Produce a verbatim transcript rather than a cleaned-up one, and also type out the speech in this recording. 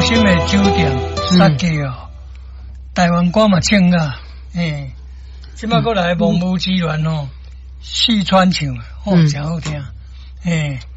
心的酒店杀鸡哦，台湾歌嘛唱啊，诶，即摆过来蒙古之恋哦，四川唱哦，真好听，诶，